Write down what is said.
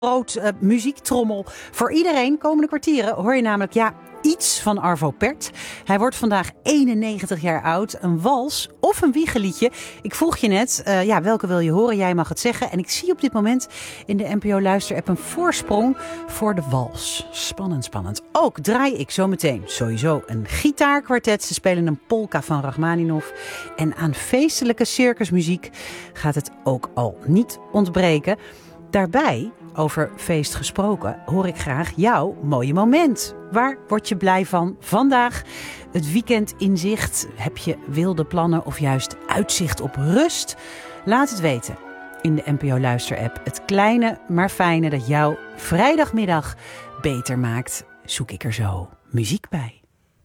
muziektrommel. Voor iedereen, komende kwartieren, hoor je namelijk iets van Arvo Pärt. Hij wordt vandaag 91 jaar oud. Een wals of een wiegeliedje. Ik vroeg je net, welke wil je horen? Jij mag het zeggen. En ik zie op dit moment in de NPO Luister-app een voorsprong voor de wals. Spannend, spannend. Ook draai ik zometeen sowieso een gitaarkwartet. Ze spelen een polka van Rachmaninov. En aan feestelijke circusmuziek gaat het ook al niet ontbreken. Daarbij, over feest gesproken, hoor ik graag jouw mooie moment. Waar word je blij van vandaag? Het weekend in zicht? Heb je wilde plannen of juist uitzicht op rust? Laat het weten in de NPO Luister-app. Het kleine maar fijne dat jouw vrijdagmiddag beter maakt, zoek ik er zo muziek bij.